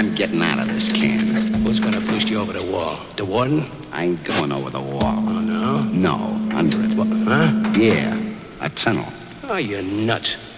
I'm getting out of this can. Who's gonna push you over the wall? The warden? I ain't going over the wall. Oh, no? No, under it. What, huh? Yeah, a tunnel. Oh, you're nuts.